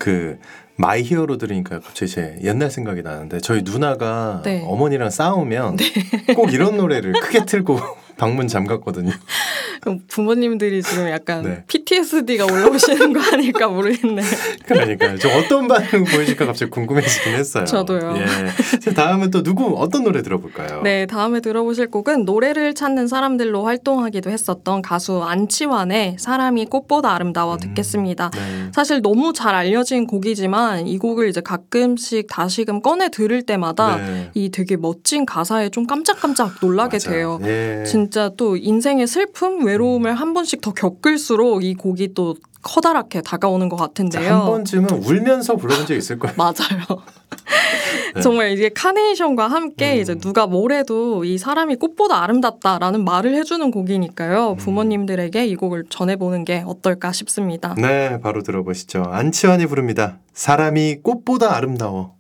그 마이 히어로 들으니까 갑자기 제 옛날 생각이 나는데 저희 누나가 네. 어머니랑 싸우면 꼭 이런 노래를 크게 틀고 방문 잠갔거든요. 그럼 부모님들이 지금 약간 네. PTSD가 올라오시는 거 아닐까 모르겠네. 그러니까 저 어떤 반응 보여줄까 갑자기 궁금해지긴 했어요. 저도요. 예. 다음은 또 누구 어떤 노래 들어볼까요? 네, 다음에 들어보실 곡은 노래를 찾는 사람들로 활동하기도 했었던 가수 안치환의 사람이 꽃보다 아름다워 듣겠습니다. 네. 사실 너무 잘 알려진 곡이지만 이 곡을 이제 가끔씩 다시금 꺼내 들을 때마다 네. 이 되게 멋진 가사에 좀 깜짝깜짝 놀라게 맞아요. 돼요. 예. 진짜 또 인생의 슬픔, 외로움을 한 번씩 더 겪을수록 이 곡이 또 커다랗게 다가오는 것 같은데요. 한 번쯤은 울면서 불러본 적 있을 거예요. 맞아요. 네. 정말 이게 카네이션과 함께 이제 누가 뭐래도 이 사람이 꽃보다 아름답다라는 말을 해주는 곡이니까요. 부모님들에게 이 곡을 전해보는 게 어떨까 싶습니다. 네, 바로 들어보시죠. 안치환이 부릅니다. 사람이 꽃보다 아름다워.